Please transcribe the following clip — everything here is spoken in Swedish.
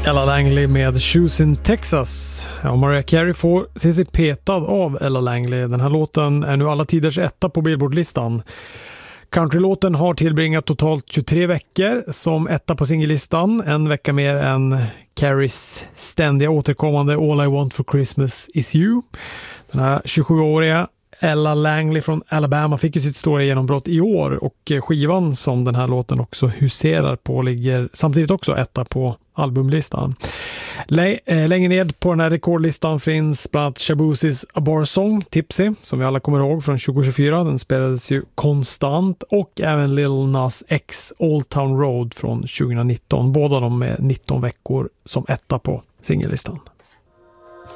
Ella Langley med Shoes in Texas. Ja, Mariah Carey får se sig petad av Ella Langley. Den här låten är nu alla tiders etta på Billboard-listan. Countrylåten har tillbringat totalt 23 veckor som etta på singellistan. En vecka mer än Careys ständiga återkommande All I Want for Christmas is You. Den här 27-åriga Ella Langley från Alabama fick ju sitt stora genombrott i år, och skivan som den här låten också huserar på ligger samtidigt också etta på albumlistan. Längre ned på den här rekordlistan finns bland annat Shaboozys A Bar Song, Tipsy, som vi alla kommer ihåg från 2024. Den spelades ju konstant, och även Lil Nas X Old Town Road från 2019. Båda de med 19 veckor som etta på singellistan.